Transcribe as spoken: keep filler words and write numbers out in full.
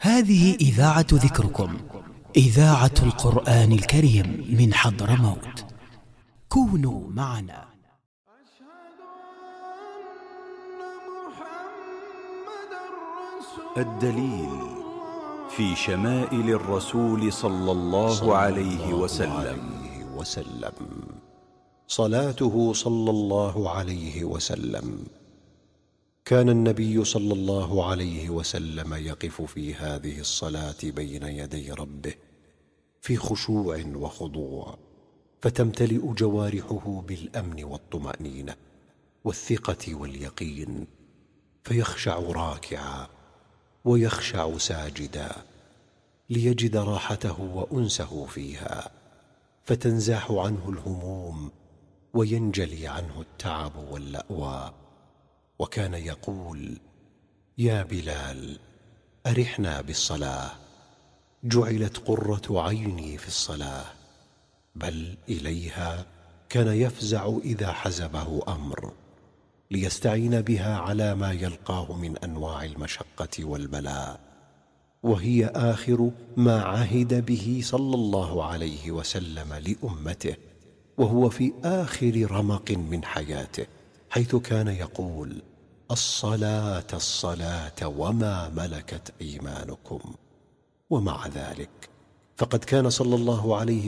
هذه إذاعة ذكركم، إذاعة القرآن الكريم من حضرموت. كونوا معنا. الدليل في شمائل الرسول صلى الله عليه وسلم. صلاته صلى الله عليه وسلم. كان النبي صلى الله عليه وسلم يقف في هذه الصلاة بين يدي ربه في خشوع وخضوع، فتمتلئ جوارحه بالأمن والطمأنينة والثقة واليقين، فيخشع راكعا ويخشع ساجدا ليجد راحته وأنسه فيها، فتنزاح عنه الهموم وينجلي عنه التعب واللأوى. وكان يقول: يا بلال، أرحنا بالصلاة، جعلت قرة عيني في الصلاة. بل إليها كان يفزع إذا حزبه أمر، ليستعين بها على ما يلقاه من أنواع المشقة والبلاء، وهي آخر ما عهد به صلى الله عليه وسلم لأمته، وهو في آخر رمق من حياته، حيث كان يقول: الصلاة الصلاة وما ملكت أيمانكم. ومع ذلك فقد كان صلى الله عليه